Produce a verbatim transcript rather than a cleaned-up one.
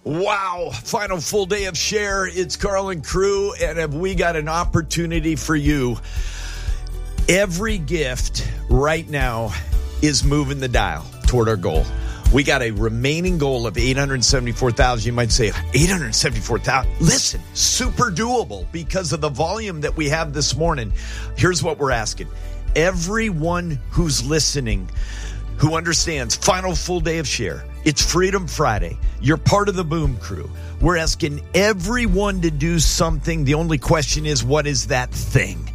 Wow. Final full day of Share. It's Carl and crew, and have we got an opportunity for you. Every gift right now is moving the dial toward our goal. We got a remaining goal of eight hundred seventy-four thousand. You might say, eight hundred seventy-four thousand. Listen, super doable because of the volume that we have this morning. Here's what we're asking. Everyone who's listening, who understands final full day of Share, it's Freedom Friday. You're part of the Boom Crew. We're asking everyone to do something. The only question is, what is that thing?